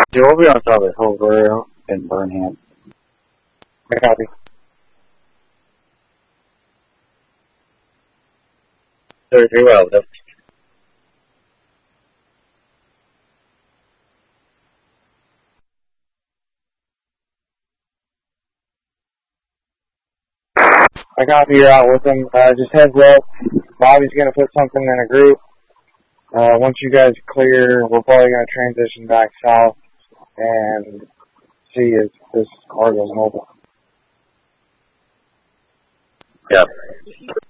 Yeah, we'll be on top of Hillsborough and Burnham. I copy. Very well. I copy, you're out with them. Just heads up, Bobby's going to put something in a group. Once you guys clear, we're probably going to transition back south and see if this cargo's mobile. Yeah.